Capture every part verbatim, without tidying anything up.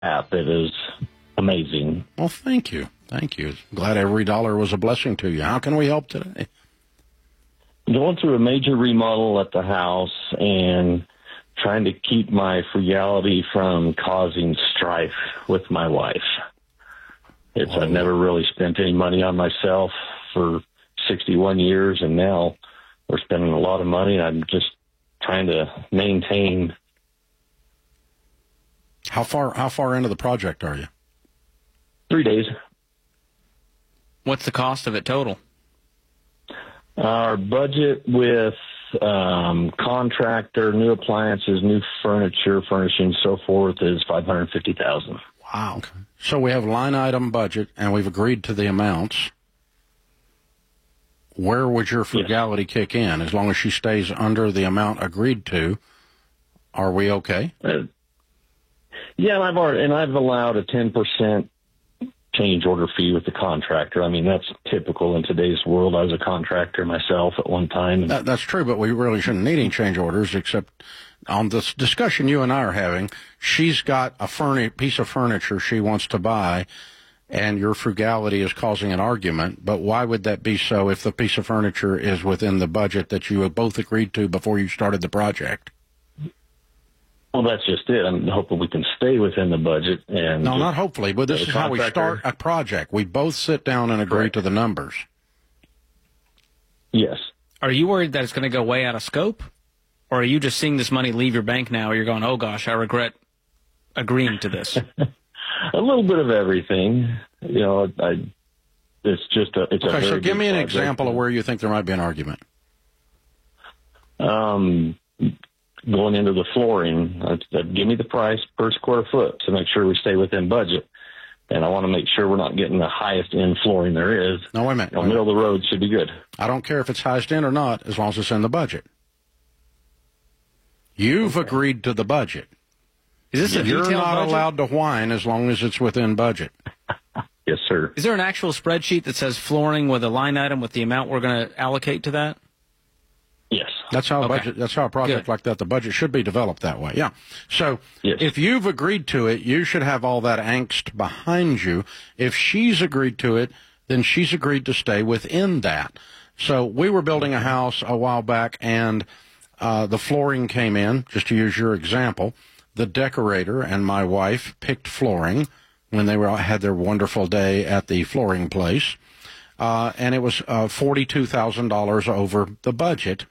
app. It is amazing. Well, thank you. Thank you. Glad every dollar was a blessing to you. How can we help today? Going through a major remodel at the house and trying to keep my frugality from causing strife with my wife. It's Oh. I've never really spent any money on myself for sixty-one years, and now we're spending a lot of money, and I'm just trying to maintain. How far how far into the project are you? Three days. What's the cost of it total? Our budget with um, contractor, new appliances, new furniture, furnishing, so forth, is five hundred fifty thousand dollars. Wow. Okay. So we have line item budget, and we've agreed to the amounts. Where would your frugality yes. kick in? As long as she stays under the amount agreed to, are we okay? Uh, yeah, and I've already, and I've allowed a ten percent change order fee with the contractor. I mean, that's typical in today's world. I was a contractor myself at one time. That, that's true, but we really shouldn't need any change orders, except on this discussion you and I are having. She's got a furni- piece of furniture she wants to buy, and your frugality is causing an argument. But why would that be so if the piece of furniture is within the budget that you both agreed to before you started the project? Well, that's just it. I'm hoping we can stay within the budget. And no, not hopefully, but this is how we start a project. We both sit down and agree Correct. to the numbers. Yes. Are you worried that it's going to go way out of scope? Or are you just seeing this money leave your bank now? You're going, oh, gosh, I regret agreeing to this. A little bit of everything. You know, I, it's just a, it's okay, a very so give me an project. example of where you think there might be an argument. Um... Going into the flooring, uh, give me the price per square foot to make sure we stay within budget. And I want to make sure we're not getting the highest end flooring there is. No, wait a minute. You know, middle of the road should be good. I don't care if it's highest end or not, as long as it's in the budget. You've okay. agreed to the budget. Is this a You're not budget? allowed to whine as long as it's within budget. Yes, sir. Is there an actual spreadsheet that says flooring with a line item with the amount we're going to allocate to that? Yes. That's how a okay. budget. That's how a project Good. like that, the budget should be developed that way. Yeah. So yes. if you've agreed to it, you should have all that angst behind you. If she's agreed to it, then she's agreed to stay within that. So we were building a house a while back, and uh, the flooring came in. Just to use your example, the decorator and my wife picked flooring when they were had their wonderful day at the flooring place, uh, and it was uh, forty-two thousand dollars over the budget.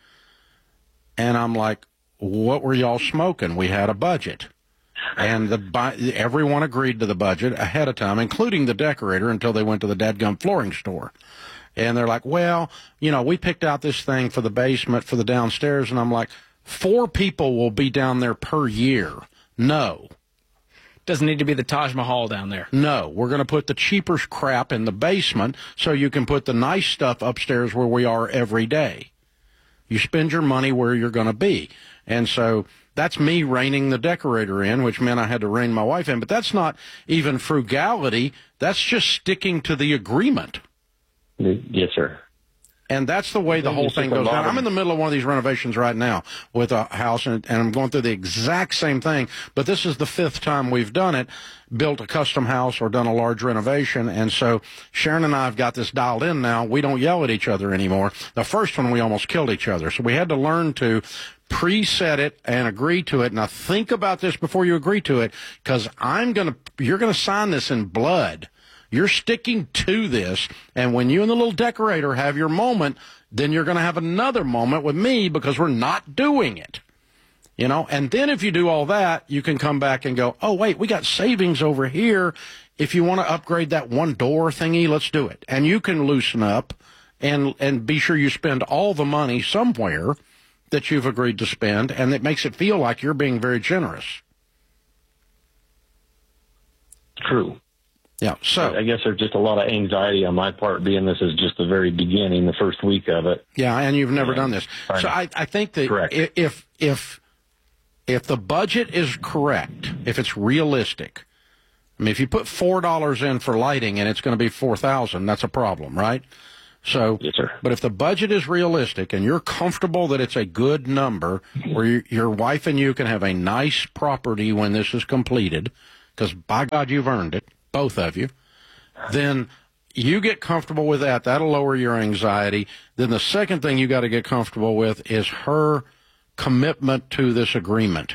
And I'm like, what were y'all smoking? We had a budget. And the everyone agreed to the budget ahead of time, including the decorator, until they went to the dadgum flooring store. And they're like, well, you know, we picked out this thing for the basement, for the downstairs. And I'm like, four people will be down there per year. No. Doesn't need to be the Taj Mahal down there. No, we're going to put the cheaper crap in the basement so you can put the nice stuff upstairs where we are every day. You spend your money where you're going to be. And so that's me reining the decorator in, which meant I had to rein my wife in. But that's not even frugality. That's just sticking to the agreement. Yes, sir. And that's the way the whole thing goes down. I'm in the middle of one of these renovations right now with a house, and, and I'm going through the exact same thing. But this is the fifth time we've done it, built a custom house or done a large renovation. And so Sharon and I have got this dialed in now. We don't yell at each other anymore. The first one, we almost killed each other. So we had to learn to preset it and agree to it. Now think about this before you agree to it, because I'm going to, you're going to sign this in blood. You're sticking to this, and when you and the little decorator have your moment, then you're going to have another moment with me because we're not doing it. You know, and then if you do all that, you can come back and go, oh, wait, we got savings over here. If you want to upgrade that one door thingy, let's do it. And you can loosen up and, and be sure you spend all the money somewhere that you've agreed to spend, and it makes it feel like you're being very generous. True. Yeah, so I guess there's just a lot of anxiety on my part, being this is just the very beginning, the first week of it. Yeah, and you've never and done this. So I, I think that correct. if if if the budget is correct, if it's realistic, I mean, if you put four dollars in for lighting and it's going to be four thousand, that's a problem, right? So, yes, sir. But if the budget is realistic and you're comfortable that it's a good number, where you, your wife and you can have a nice property when this is completed. because by God, you've earned it, both of you, then you get comfortable with that. That'll lower your anxiety. Then the second thing you got to get comfortable with is her commitment to this agreement.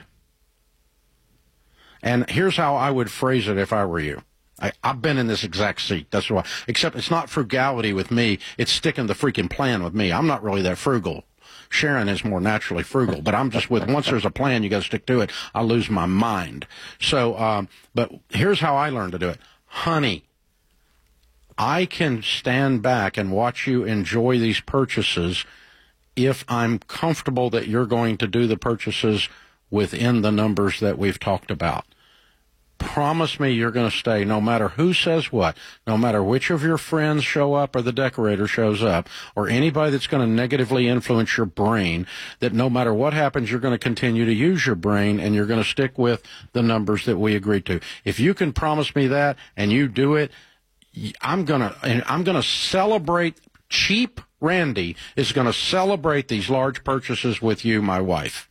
And here's how I would phrase it if I were you. I, I've been in this exact seat. That's why. Except it's not frugality with me. It's sticking the freaking plan with me. I'm not really that frugal. Sharon is more naturally frugal, but I'm just with, once there's a plan, you got to stick to it. I lose my mind. So, um, but here's how I learned to do it. Honey, I can stand back and watch you enjoy these purchases if I'm comfortable that you're going to do the purchases within the numbers that we've talked about. Promise me you're going to stay no matter who says what, no matter which of your friends show up or the decorator shows up or anybody that's going to negatively influence your brain, that no matter what happens, you're going to continue to use your brain and you're going to stick with the numbers that we agreed to. If you can promise me that and you do it, I'm going to, and I'm going to celebrate. Cheap Randy is going to celebrate these large purchases with you, my wife.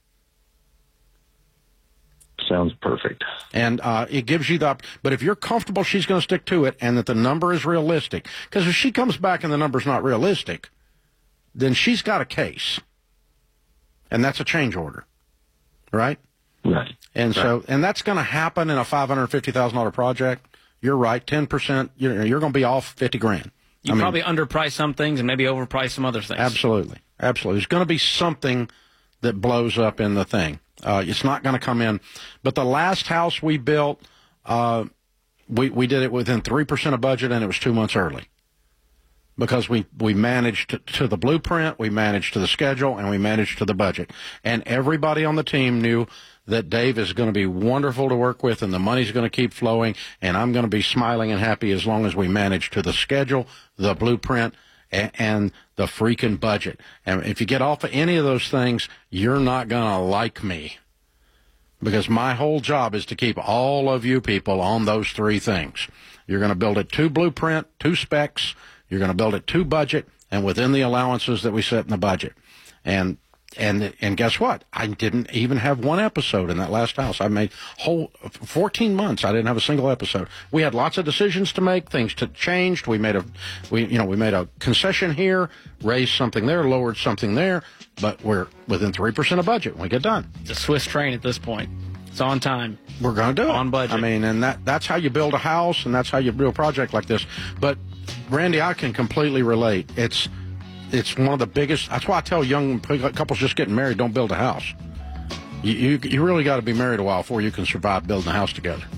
Sounds perfect. And uh, it gives you the, but if you're comfortable she's going to stick to it and that the number is realistic, because if she comes back and the number's not realistic, then she's got a case. And that's a change order. Right? Right. And so, right. and that's going to happen in a five hundred fifty thousand dollars project. You're right, ten percent, you're, you're going to be off fifty grand. You I probably mean, underprice some things and maybe overprice some other things. Absolutely. Absolutely. There's going to be something that blows up in the thing. Uh, it's not going to come in. But the last house we built, uh, we, we did it within three percent of budget, and it was two months early. Because we, we managed to, to the blueprint, we managed to the schedule, and we managed to the budget. And everybody on the team knew that Dave is going to be wonderful to work with, and the money's going to keep flowing, and I'm going to be smiling and happy as long as we manage to the schedule, the blueprint, and, and the freaking budget. And if you get off of any of those things, you're not going to like me. Because my whole job is to keep all of you people on those three things. You're going to build it to blueprint, to specs, you're going to build it to budget, and within the allowances that we set in the budget. And And and guess what? I didn't even have one episode in that last house. I made whole fourteen months. I didn't have a single episode. We had lots of decisions to make. Things to changed. We made a we you know we made a concession here, raised something there, lowered something there. But we're within three percent of budget when we get done. It's a Swiss train at this point. It's on time. We're going to do it on budget. I mean, and that that's how you build a house, and that's how you do a project like this. But Randy, I can completely relate. It's It's one of the biggest. That's why I tell young couples just getting married, don't build a house. You you, you really got to be married a while before you can survive building a house together.